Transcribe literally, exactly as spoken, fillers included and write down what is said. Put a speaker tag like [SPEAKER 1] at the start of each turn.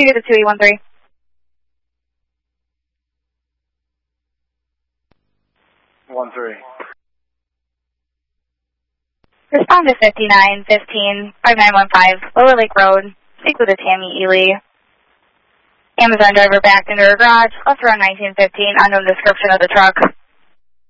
[SPEAKER 1] two to two eight one three.
[SPEAKER 2] one three.
[SPEAKER 1] Respond to fifty-nine fifteen five nine one five, Lower Lake Road. Speak with a Tammy Ely. Amazon driver backed into her garage. Left around nineteen fifteen. Unknown description of the truck.